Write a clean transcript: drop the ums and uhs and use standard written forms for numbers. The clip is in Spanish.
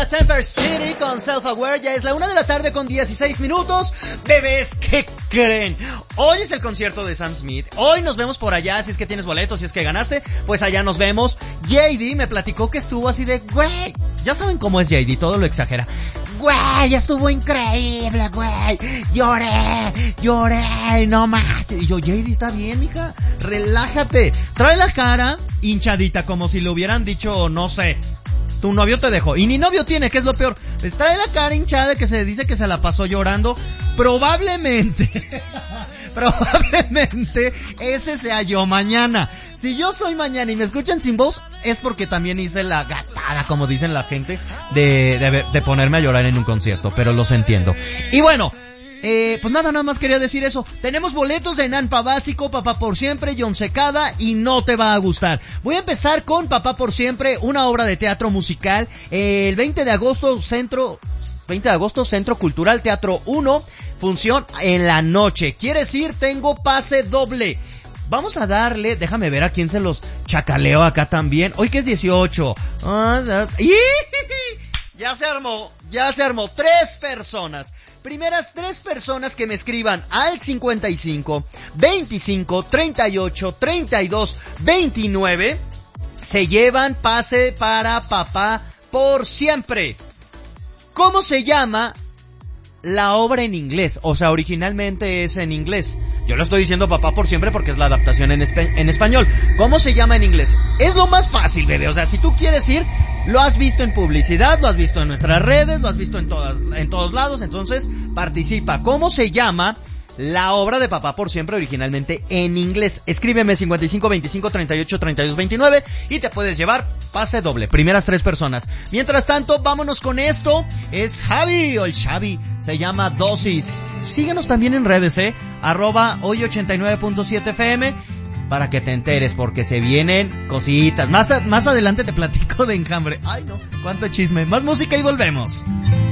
Temper City con Self-Aware. Ya es la 1 de la tarde con 16 minutos. Bebés, ¿qué creen? Hoy es el concierto de Sam Smith. Hoy nos vemos por allá. Si es que tienes boletos, si es que ganaste, pues allá nos vemos. JD me platicó que estuvo así de, güey, ya saben cómo es JD, todo lo exagera. Güey, estuvo increíble, güey. Lloré, no más. Y yo, JD, está bien, mija. Relájate. Trae la cara hinchadita, como si le hubieran dicho, no sé, tu novio te dejó. Y ni novio tiene, que es lo peor. Les trae la cara hinchada que se dice que se la pasó llorando. Probablemente ese sea yo mañana. Si yo soy mañana y me escuchan sin voz, es porque también hice la gatada, como dicen la gente, de ponerme a llorar en un concierto. Pero los entiendo. Y bueno, pues nada más quería decir eso. Tenemos boletos de Nampa Básico, Papá por Siempre, John Secada, y no te va a gustar. Voy a empezar con Papá por Siempre, una obra de teatro musical. El 20 de agosto, Centro Cultural Teatro 1, función en la noche. ¿Quieres ir? Tengo pase doble. Vamos a darle, déjame ver a quién se los chacaleo acá también. Hoy que es 18. Ya se armó. 3 personas. Primeras 3 personas que me escriban al 55 25 38 32 29 se llevan pase para Papá por Siempre. ¿Cómo se llama la obra en inglés? O sea, originalmente es en inglés. Yo lo estoy diciendo Papá por Siempre porque es la adaptación en español. ¿Cómo se llama en inglés? Es lo más fácil, bebé. O sea, si tú quieres ir, lo has visto en publicidad, lo has visto en nuestras redes, lo has visto en todos lados. Entonces, participa. ¿Cómo se llama la obra de Papá por Siempre originalmente en inglés? Escríbeme 55 25 38 32 29 y te puedes llevar pase doble. Primeras 3 personas. Mientras tanto, vámonos con esto. Es Javi o el Xavi. Se llama Dosis. Síguenos también en redes, @hoy89.7fm para que te enteres, porque se vienen cositas. Más adelante te platico de Enjambre. Ay, no, cuánto chisme. Más música y volvemos.